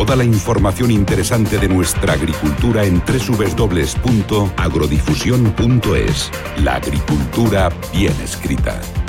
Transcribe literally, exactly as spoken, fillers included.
Toda la información interesante de nuestra agricultura en doble u doble u doble u punto agrodifusión punto es. La agricultura bien escrita.